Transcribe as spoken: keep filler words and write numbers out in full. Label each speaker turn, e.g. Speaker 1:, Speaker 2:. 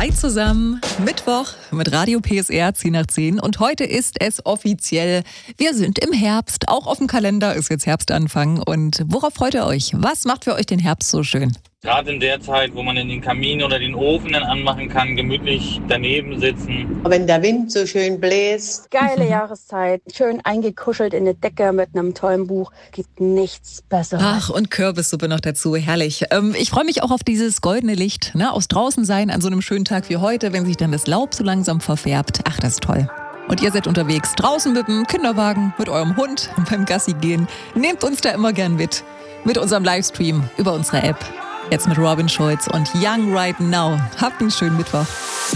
Speaker 1: Hi zusammen, Mittwoch mit Radio P S R zehn nach zehn und heute ist es offiziell, wir sind im Herbst, auch auf dem Kalender ist jetzt Herbstanfang und worauf freut ihr euch? Was macht für euch den Herbst so schön?
Speaker 2: Gerade in der Zeit, wo man in den Kamin oder den Ofen dann anmachen kann, gemütlich daneben sitzen.
Speaker 3: Wenn der Wind so schön bläst.
Speaker 4: Geile Jahreszeit, schön eingekuschelt in eine Decke mit einem tollen Buch. Gibt nichts Besseres.
Speaker 1: Ach, und Kürbissuppe noch dazu, herrlich. Ähm, ich freue mich auch auf dieses goldene Licht, ne? Aus draußen sein an so einem schönen Tag wie heute, wenn sich dann das Laub so langsam verfärbt. Ach, das ist toll. Und ihr seid unterwegs, draußen mit dem Kinderwagen, mit eurem Hund und beim Gassi gehen. Nehmt uns da immer gern mit. Mit unserem Livestream über unsere App. Jetzt mit Robin Schulz und Young Right Now. Habt einen schönen Mittwoch.